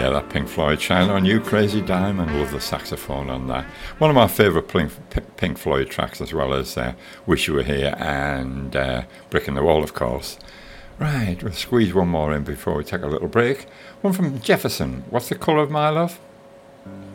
Yeah, that Pink Floyd, Shine On You, Crazy Diamond. Love the saxophone on that. One of my favourite Pink Floyd tracks, as well as Wish You Were Here and Brick in the Wall, of course. Right, we'll squeeze one more in before we take a little break. One from Jefferson. What's the colour of my love?